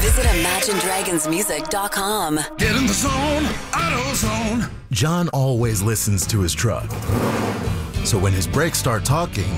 Visit ImagineDragonsMusic.com. Get in the zone, AutoZone. John always listens to his truck. So when his brakes start talking,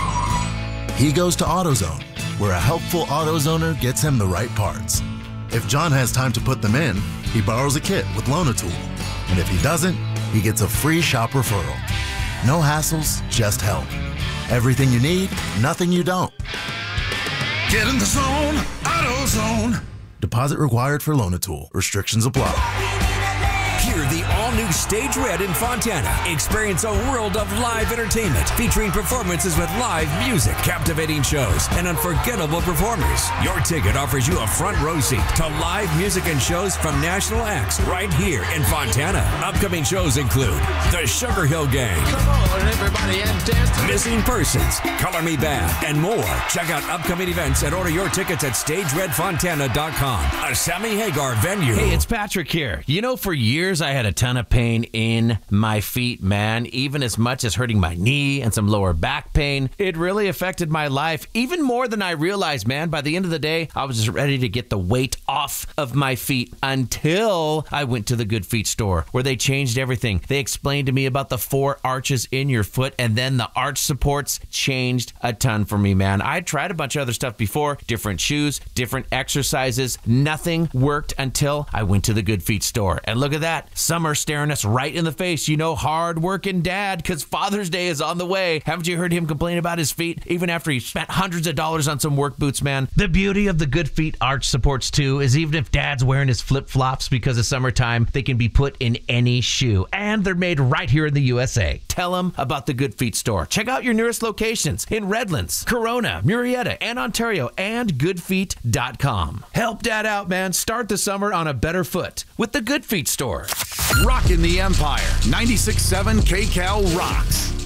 he goes to AutoZone, where a helpful AutoZoner gets him the right parts. If John has time to put them in, he borrows a kit with Loan-A-Tool. And if he doesn't, he gets a free shop referral. No hassles, just help. Everything you need, nothing you don't. Get in the zone, AutoZone. Deposit required for Loan-A-Tool. Restrictions apply. Hear the all-new Stage Red in Fontana. Experience a world of live entertainment featuring performances with live music, captivating shows, and unforgettable performers. Your ticket offers you a front row seat to live music and shows from national acts right here in Fontana. Upcoming shows include the Sugar Hill Gang, Come on, everybody, and dance to Missing Persons, Color Me Bad, and more. Check out upcoming events and order your tickets at StageRedFontana.com. A Sammy Hagar venue. Hey, it's Patrick here. You know, for years I had a ton of pain in my feet, man, even as much as hurting my knee and some lower back pain. It really affected my life even more than I realized, man. By the end of the day, I was just ready to get the weight off of my feet until I went to the Good Feet store where they changed everything. They explained to me about the 4 arches in your foot, and then the arch supports changed a ton for me, man. I tried a bunch of other stuff before, different shoes, different exercises. Nothing worked until I went to the Good Feet store. And look at that. Summer staring us right in the face. You know, hard-working dad, because Father's Day is on the way. Haven't you heard him complain about his feet, even after he spent hundreds of dollars on some work boots, man? The beauty of the Good Feet arch supports, too, is even if dad's wearing his flip-flops because of summertime, they can be put in any shoe. And they're made right here in the USA. Tell them about the Good Feet store. Check out your nearest locations in Redlands, Corona, Murrieta, and Ontario, and goodfeet.com. Help dad out, man. Start the summer on a better foot with the Good Feet store. Rockin' the Empire. 96.7 KCAL rocks.